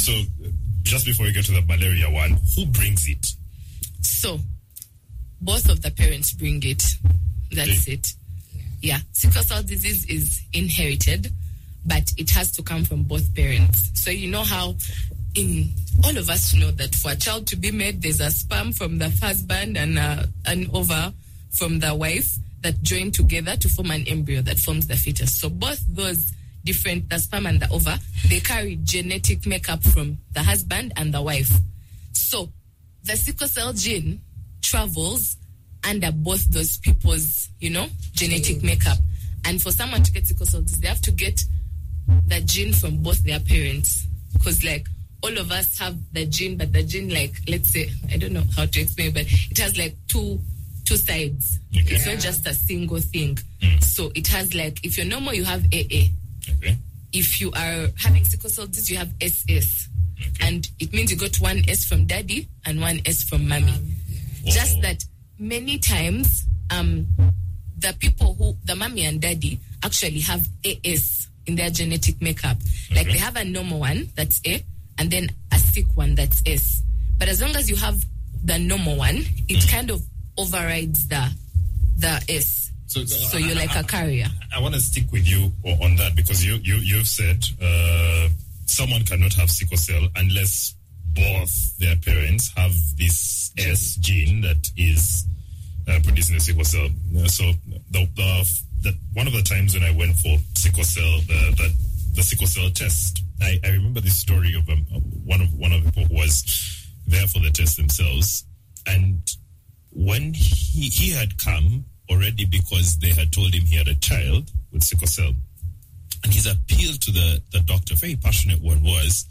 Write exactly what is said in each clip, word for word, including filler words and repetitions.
So, just before we get to the malaria one, who brings it? So, both of the parents bring it. That's Okay. it. Yeah. Sickle cell disease is inherited, but it has to come from both parents. So, you know how in all of us know that for a child to be made, there's a sperm from the husband and uh, an ova from the wife that join together to form an embryo that forms the fetus. So both those different, the sperm and the ova, they carry genetic makeup from the husband and the wife. So the sickle cell gene travels under both those people's, you know, genetic makeup. And for someone to get sickle cell disease, they have to get the gene from both their parents. Because, like, all of us have the gene, but the gene, like, let's say, I don't know how to explain, but it has, like, two two sides. Okay. It's not just a single thing. Mm. So it has, like, if you're normal, you have A A. Okay. If you are having sickle cell disease, you have S S. Okay. And it means you got one S from daddy and one S from mommy. Um, yeah. Just that many times, um, the people who, the mommy and daddy, actually have A S in their genetic makeup. Okay. Like they have a normal one, that's A, and then a sick one, that's S. But as long as you have the normal one, it mm. kind of overrides the the S. So, uh, so you're like I, a carrier. I, I want to stick with you on that because you, you, you've said uh, someone cannot have sickle cell unless both their parents have this S gene that is uh, producing the sickle cell. Uh, so the, the, the one of the times when I went for sickle cell, the the, the sickle cell test, I, I remember this story of um, one of one of the people who was there for the test themselves, and when he, he had come already because they had told him he had a child with sickle cell, and his appeal to the, the doctor, very passionate one, was,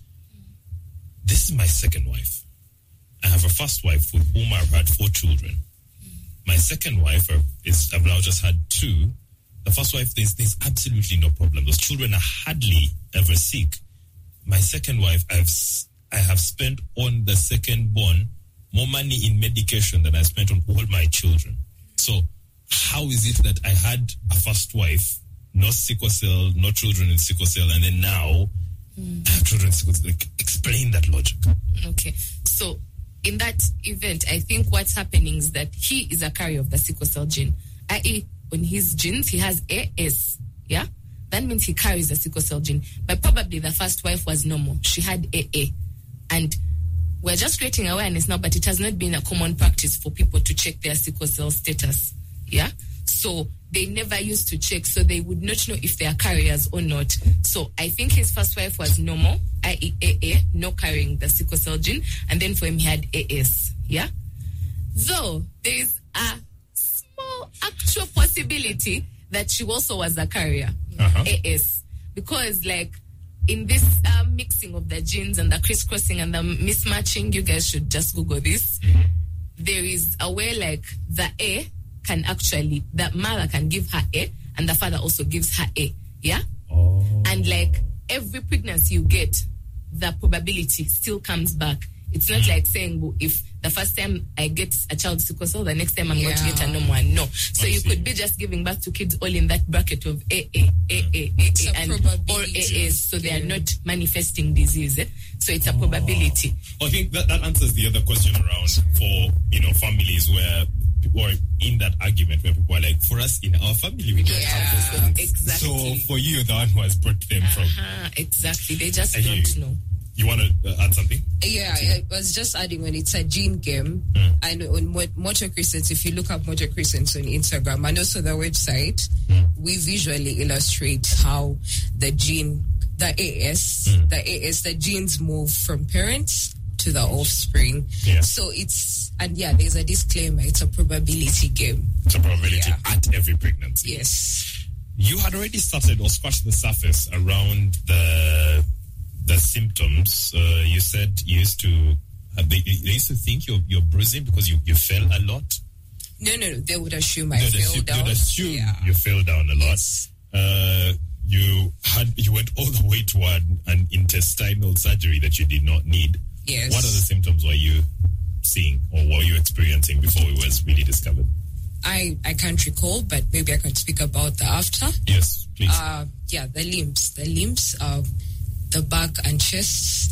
this is my second wife. I have a first wife with whom I've had four children. My second wife is, I've now just had two. The first wife, there's, there's absolutely no problem. Those children are hardly ever sick. My second wife, I've, I have spent on the second born more money in medication than I spent on all my children. So how is it that I had a first wife, no sickle cell, no children in sickle cell, and then now mm. I have children in sickle cell? Like, explain that logic. Okay. So in that event, I think what's happening is that he is a carrier of the sickle cell gene. that is, on his genes, he has A S. Yeah? That means he carries the sickle cell gene. But probably the first wife was normal. She had A A. And we're just creating awareness now, but it has not been a common practice for people to check their sickle cell status. Yeah? So they never used to check, so they would not know if they are carriers or not. So I think his first wife was normal, that is A A, no carrying the sickle cell gene, and then for him he had A S. Yeah? Though there is a small actual possibility that she also was a carrier, uh-huh. A S. Because, like, in this uh, mixing of the genes and the crisscrossing and the mismatching, you guys should just Google this. Mm-hmm. There is a way, like, the A can actually, the mother can give her A, and the father also gives her A. Yeah? Oh. And, like, every pregnancy you get, the probability still comes back. It's not like saying, well, if the first time I get a child with sickle cell, the next time I'm yeah. going to get a normal one. No. So I you see. Could be just giving birth to kids all in that bracket of A A, A A, A A, and or A As, so they are not manifesting disease. Eh? So it's a probability. Oh. I think that, that answers the other question around for, you know, families where people are in that argument where people are like, for us in our family, we don't yeah, have those things. Exactly. So for you, you're the one who has brought them uh-huh, from. Exactly. They just and don't you, know. You want to uh, add something? Yeah, I was just adding, when it's a gene game, mm. and on Motor Crescents, if you look up Motor Crescents on Instagram and also the website, mm. we visually illustrate how the gene, the A S, mm. the A S, the genes move from parents to the offspring. Yeah. So it's, and yeah, there's a disclaimer, it's a probability game. It's a probability yeah. at every pregnancy. Yes. You had already started or scratched the surface around the the symptoms. Uh, you said you used to, uh, they, they used to think you're, you're bruising because you, you fell a lot. No, no, they would assume I they'd fell assume, down. They'd assume yeah. you fell down a lot. Yes. Uh, you had, you went all the way to an, an intestinal surgery that you did not need. Yes. What other symptoms were you seeing or were you experiencing before it was really discovered? I, I can't recall, but maybe I can speak about the after. Yes, please. Uh, yeah, the limbs. The limbs, uh, the back and chest